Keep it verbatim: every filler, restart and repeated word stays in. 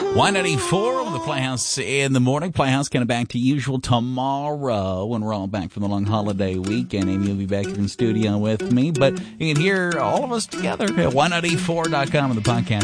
Y ninety-four on the Playhouse in the morning. Playhouse kind of back to usual tomorrow when we're all back from the long holiday weekend. Amy will be back here in studio with me. But you can hear all of us together at Y ninety-four dot com and the podcast.